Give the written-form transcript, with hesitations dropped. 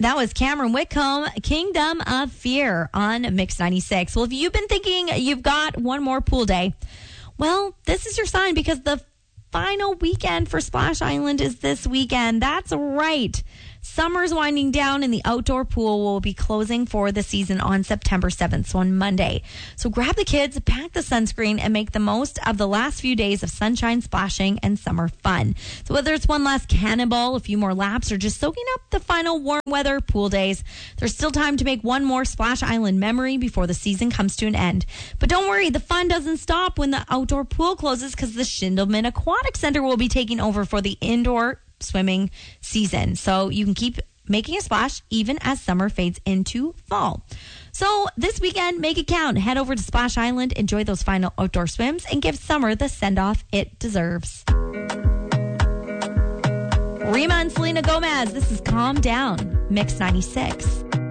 That was Cameron Whitcomb, Kingdom of Fear on Mix 96. Well, if you've been thinking you've got one more pool day, well, this is your sign because the final weekend for Splash Island is this weekend. That's right. Summer's winding down and the outdoor pool will be closing for the season on September 7th, so on Monday. So grab the kids, pack the sunscreen, and make the most of the last few days of sunshine, splashing, and summer fun. So whether it's one last cannonball, a few more laps, or just soaking up the final warm weather pool days, there's still time to make one more Splash Island memory before the season comes to an end. But don't worry, the fun doesn't stop when the outdoor pool closes because the Schindelman Aquatic Center will be taking over for the indoor swimming season. So you can keep making a splash even as summer fades into fall. So this weekend, make it count. Head over to Splash Island, enjoy those final outdoor swims, and give summer the send-off it deserves. Rima and Selena Gomez, this is Calm Down, Mix 96.